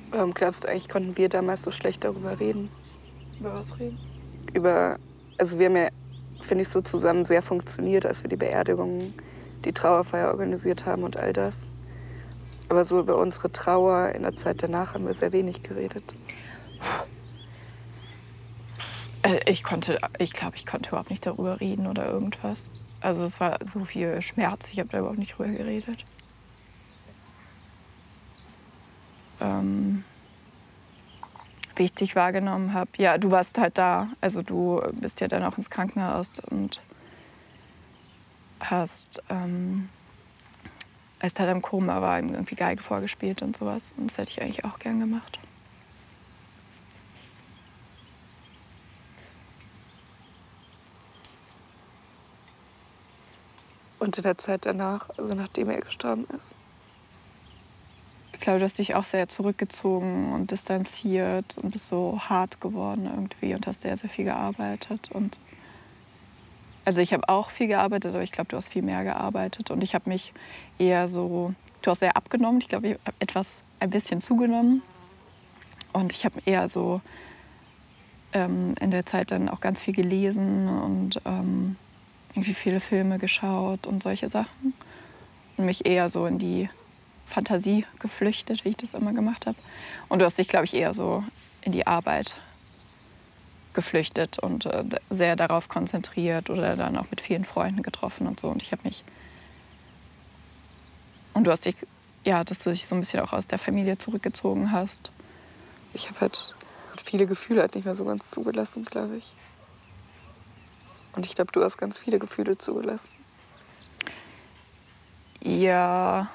Warum glaubst du eigentlich, konnten wir damals so schlecht darüber reden? Über was reden? Also wir haben ja, finde ich, so zusammen sehr funktioniert, als wir die Beerdigung, die Trauerfeier organisiert haben und all das. Aber so über unsere Trauer in der Zeit danach haben wir sehr wenig geredet. Ich glaube, ich konnte überhaupt nicht darüber reden oder irgendwas. Also es war so viel Schmerz, ich habe da überhaupt nicht drüber geredet. Wie ich dich wahrgenommen habe, ja, du warst halt da. Also du bist ja dann auch ins Krankenhaus und hast, als Ted im Koma war, ihm irgendwie Geige vorgespielt und sowas. Und das hätte ich eigentlich auch gern gemacht. Und in der Zeit danach, also nachdem er gestorben ist. Ich glaube, du hast dich auch sehr zurückgezogen und distanziert und bist so hart geworden irgendwie und hast sehr, sehr viel gearbeitet. Und also ich habe auch viel gearbeitet, aber ich glaube, du hast viel mehr gearbeitet. Und ich habe mich eher so, du hast sehr abgenommen. Ich glaube, ich habe ein bisschen zugenommen. Und ich habe eher so in der Zeit dann auch ganz viel gelesen und irgendwie viele Filme geschaut und solche Sachen. Und mich eher so in die Fantasie geflüchtet, wie ich das immer gemacht habe. Und du hast dich, glaube ich, eher so in die Arbeit geflüchtet und sehr darauf konzentriert oder dann auch mit vielen Freunden getroffen und so. Und ich habe mich... Und du hast dich, ja, dass du dich so ein bisschen auch aus der Familie zurückgezogen hast. Ich habe halt viele Gefühle halt nicht mehr so ganz zugelassen, glaube ich. Und ich glaube, du hast ganz viele Gefühle zugelassen. Ja.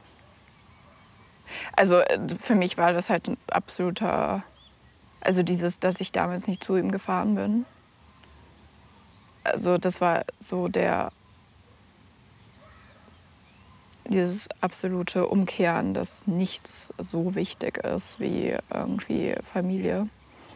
Also für mich war das halt ein absoluter... Also dieses, dass ich damals nicht zu ihm gefahren bin. Also das war so dieses absolute Umkehren, dass nichts so wichtig ist wie irgendwie Familie.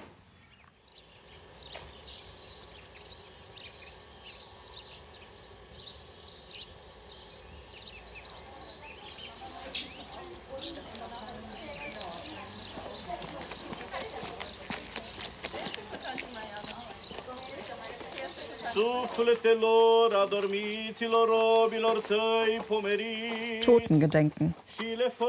Sufletelor, adormiților robilor tăi pomeriți. Totengedenken. Și le